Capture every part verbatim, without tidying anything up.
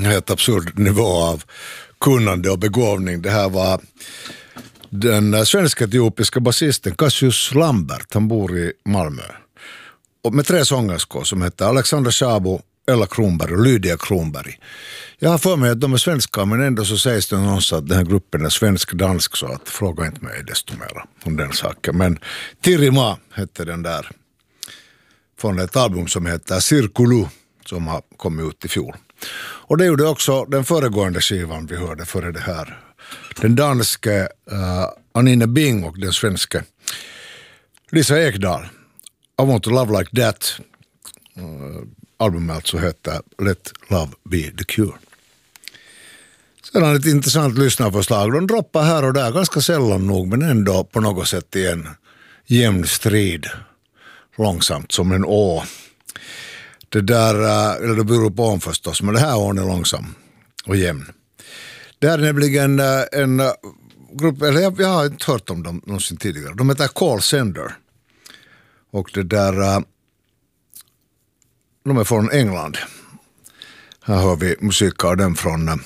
helt absurd nivå av kunnande och begåvning. Det här var den svensk-etiopiska basisten Cassius Lambert. Han bor i Malmö. Och med tre sångerskor som heter Alexander Szabo, Ella Kronberg och Lydia Kronberg. Jag har för mig att de är svenska, men ändå så sägs det någonstans att den här gruppen är svensk-dansk, så att fråga inte mig desto mer om den saken. Men Tirima hette den där från ett album som heter Cirkulu som har kommit ut i fjol. Och det gjorde också den föregående skivan vi hörde före det här. Den danske uh, Anine Bing och den svenska Lisa Ekdahl. I Want to Love Like That. Uh, albumet alltså heter Let Love Be The Cure. Sedan ett intressant lyssnarförslag. De droppar här och där ganska sällan nog, men ändå på något sätt i en jämn strid. Långsamt som en å. Det där, eller det beror på om förstås, men det här ån är långsam och jämn. Det här är nämligen en grupp, eller jag, jag har inte hört om dem någonsin tidigare. De heter Call Sender. Och det där, de är från England. Här har vi musik av dem från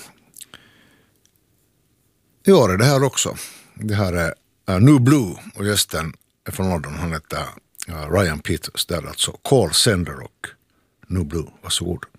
i år är det här också. Det här är uh, New Blue och gästen är från London. Han heter uh, Ryan Peters. Det är alltså Call Sender och New Blue. Varsågod.